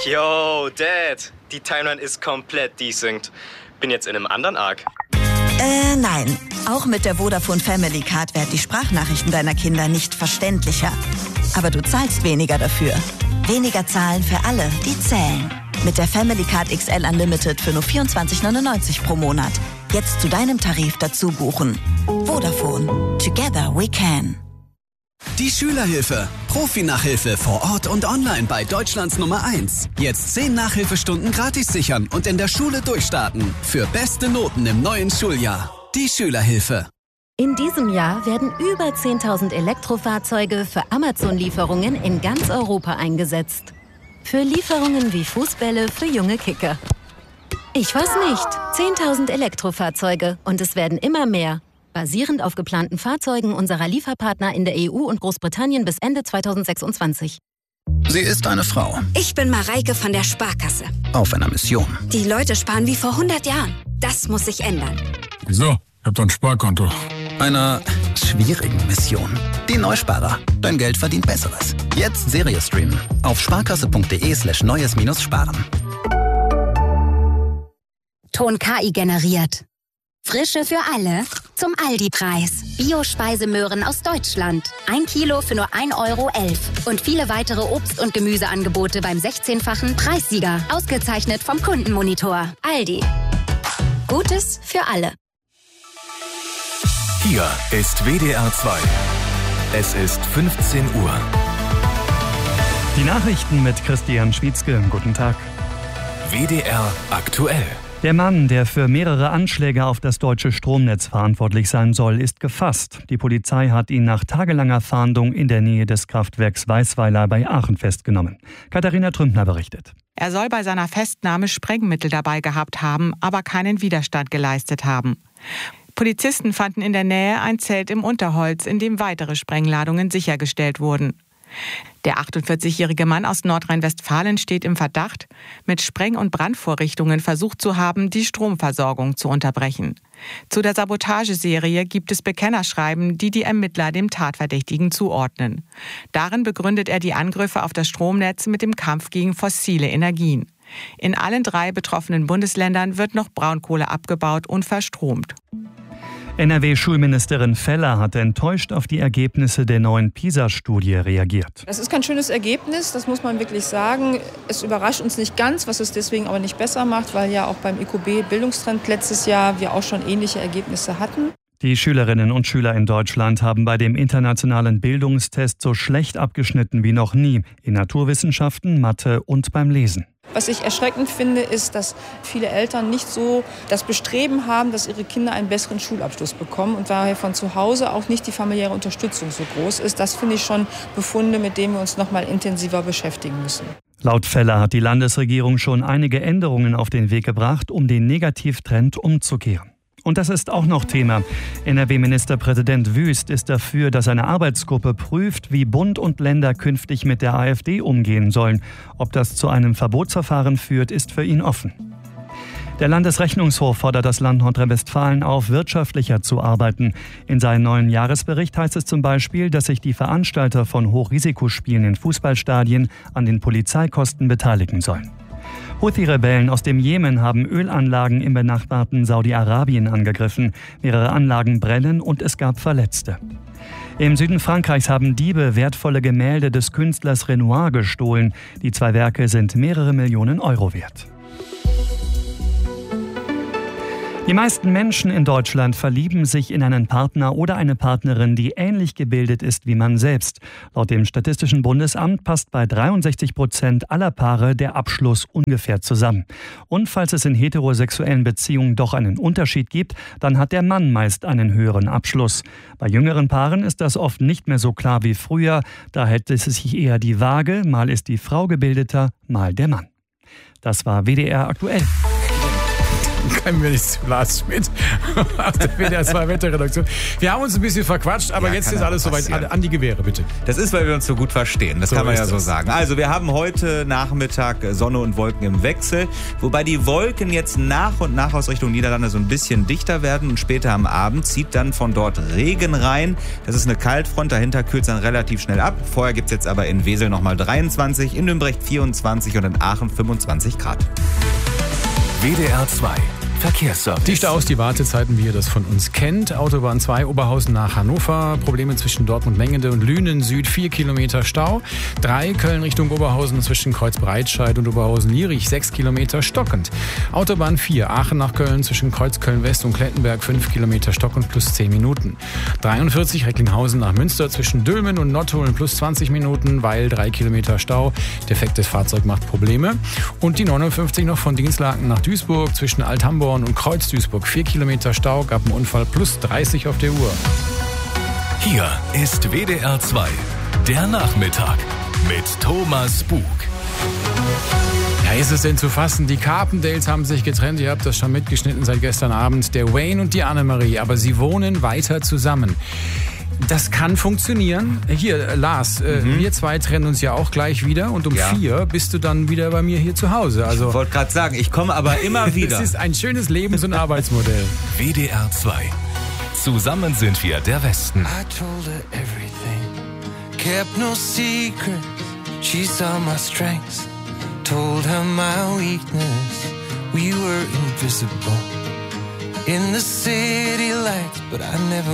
Yo, Dad, die Timeline ist komplett desynced. Bin jetzt in einem anderen Arc. Nein. Auch mit der Vodafone Family Card werden die Sprachnachrichten deiner Kinder nicht verständlicher. Aber du zahlst weniger dafür. Weniger zahlen für alle, die zählen. Mit der Family Card XL Unlimited für nur 24,99 pro Monat. Jetzt zu deinem Tarif dazu buchen. Vodafone. Together we can. Die Schülerhilfe. Profi-Nachhilfe vor Ort und online bei Deutschlands Nummer 1. Jetzt 10 Nachhilfestunden gratis sichern und in der Schule durchstarten. Für beste Noten im neuen Schuljahr. Die Schülerhilfe. In diesem Jahr werden über 10.000 Elektrofahrzeuge für Amazon-Lieferungen in ganz Europa eingesetzt. Für Lieferungen wie Fußbälle für junge Kicker. Ich weiß nicht. 10.000 Elektrofahrzeuge und es werden immer mehr. Basierend auf geplanten Fahrzeugen unserer Lieferpartner in der EU und Großbritannien bis Ende 2026. Sie ist eine Frau. Ich bin Mareike von der Sparkasse. Auf einer Mission. Die Leute sparen wie vor 100 Jahren. Das muss sich ändern. Wieso? Ich hab doch ein Sparkonto. Einer schwierigen Mission. Die Neusparer. Dein Geld verdient Besseres. Jetzt Serie streamen. Auf sparkasse.de/neues-sparen. Ton KI generiert. Frische für alle zum Aldi-Preis. Bio-Speisemöhren aus Deutschland. 1 Kilo für nur 1,11 Euro. Und viele weitere Obst- und Gemüseangebote beim 16-fachen Preissieger. Ausgezeichnet vom Kundenmonitor. Aldi. Gutes für alle. Hier ist WDR 2. Es ist 15 Uhr. Die Nachrichten mit Christian Schwietzke. Guten Tag. WDR aktuell. Der Mann, der für mehrere Anschläge auf das deutsche Stromnetz verantwortlich sein soll, ist gefasst. Die Polizei hat ihn nach tagelanger Fahndung in der Nähe des Kraftwerks Weißweiler bei Aachen festgenommen. Katharina Trümpner berichtet. Er soll bei seiner Festnahme Sprengmittel dabei gehabt haben, aber keinen Widerstand geleistet haben. Polizisten fanden in der Nähe ein Zelt im Unterholz, in dem weitere Sprengladungen sichergestellt wurden. Der 48-jährige Mann aus Nordrhein-Westfalen steht im Verdacht, mit Spreng- und Brandvorrichtungen versucht zu haben, die Stromversorgung zu unterbrechen. Zu der Sabotageserie gibt es Bekennerschreiben, die die Ermittler dem Tatverdächtigen zuordnen. Darin begründet er die Angriffe auf das Stromnetz mit dem Kampf gegen fossile Energien. In allen 3 betroffenen Bundesländern wird noch Braunkohle abgebaut und verstromt. NRW-Schulministerin Feller hat enttäuscht auf die Ergebnisse der neuen PISA-Studie reagiert. Das ist kein schönes Ergebnis, das muss man wirklich sagen. Es überrascht uns nicht ganz, was es deswegen aber nicht besser macht, weil ja auch beim IQB-Bildungstrend letztes Jahr wir auch schon ähnliche Ergebnisse hatten. Die Schülerinnen und Schüler in Deutschland haben bei dem internationalen Bildungstest so schlecht abgeschnitten wie noch nie in Naturwissenschaften, Mathe und beim Lesen. Was ich erschreckend finde, ist, dass viele Eltern nicht so das Bestreben haben, dass ihre Kinder einen besseren Schulabschluss bekommen und daher von zu Hause auch nicht die familiäre Unterstützung so groß ist. Das finde ich schon Befunde, mit denen wir uns noch mal intensiver beschäftigen müssen. Laut Feller hat die Landesregierung schon einige Änderungen auf den Weg gebracht, um den Negativtrend umzukehren. Und das ist auch noch Thema. NRW-Ministerpräsident Wüst ist dafür, dass eine Arbeitsgruppe prüft, wie Bund und Länder künftig mit der AfD umgehen sollen. Ob das zu einem Verbotsverfahren führt, ist für ihn offen. Der Landesrechnungshof fordert das Land Nordrhein-Westfalen auf, wirtschaftlicher zu arbeiten. In seinem neuen Jahresbericht heißt es zum Beispiel, dass sich die Veranstalter von Hochrisikospielen in Fußballstadien an den Polizeikosten beteiligen sollen. Houthi-Rebellen aus dem Jemen haben Ölanlagen im benachbarten Saudi-Arabien angegriffen. Mehrere Anlagen brennen und es gab Verletzte. Im Süden Frankreichs haben Diebe wertvolle Gemälde des Künstlers Renoir gestohlen. Die 2 Werke sind mehrere Millionen Euro wert. Die meisten Menschen in Deutschland verlieben sich in einen Partner oder eine Partnerin, die ähnlich gebildet ist wie man selbst. Laut dem Statistischen Bundesamt passt bei 63% aller Paare der Abschluss ungefähr zusammen. Und falls es in heterosexuellen Beziehungen doch einen Unterschied gibt, dann hat der Mann meist einen höheren Abschluss. Bei jüngeren Paaren ist das oft nicht mehr so klar wie früher. Da hält es sich eher die Waage, mal ist die Frau gebildeter, mal der Mann. Das war WDR aktuell. Kein mir nicht zu Lars Schmidt aus der WDR 2 Wetterredaktion. Wir haben uns ein bisschen verquatscht, aber jetzt ist alles soweit. An die Gewehre, bitte. Das ist, weil wir uns so gut verstehen. Das kann man ja so sagen. Also wir haben heute Nachmittag Sonne und Wolken im Wechsel, wobei die Wolken jetzt nach und nach aus Richtung Niederlande so ein bisschen dichter werden und später am Abend zieht dann von dort Regen rein. Das ist eine Kaltfront, dahinter kühlt es dann relativ schnell ab. Vorher gibt es jetzt aber in Wesel nochmal 23, in Nürnberg 24 und in Aachen 25 Grad. WDR 2 Verkehrsservice. Die Staus, die Wartezeiten, wie ihr das von uns kennt. Autobahn 2 Oberhausen nach Hannover. Probleme zwischen Dortmund-Mengende und Lünen Süd. 4 Kilometer Stau. 3 Köln Richtung Oberhausen zwischen Kreuz-Breitscheid und Oberhausen-Lierich. 6 Kilometer stockend. Autobahn 4 Aachen nach Köln zwischen Kreuz-Köln-West und Klettenberg. 5 Kilometer stockend plus 10 Minuten. 43 Recklinghausen nach Münster zwischen Dülmen und Nottuln plus 20 Minuten, weil 3 Kilometer Stau. Defektes Fahrzeug macht Probleme. Und die 59 noch von Dinslaken nach Duisburg zwischen Alt-Hamborn und Kreuz-Duisburg. 4 Kilometer Stau, gab einen Unfall, plus 30 auf der Uhr. Hier ist WDR 2, der Nachmittag mit Thomas Bug. Ja, ist es denn zu fassen? Die Carpendales haben sich getrennt. Ihr habt das schon mitgeschnitten seit gestern Abend. Der Wayne und die Annemarie. Aber sie wohnen weiter zusammen. Das kann funktionieren. Hier, Lars, wir zwei trennen uns ja auch gleich wieder und um 4 bist du dann wieder bei mir hier zu Hause. Also, ich wollte gerade sagen, ich komme aber immer wieder. Es ist ein schönes Lebens- und Arbeitsmodell. WDR 2. Zusammen sind wir der Westen. I told her everything, kept no secret. She saw my strengths, told her my weakness. We were invisible in the city lights, but I never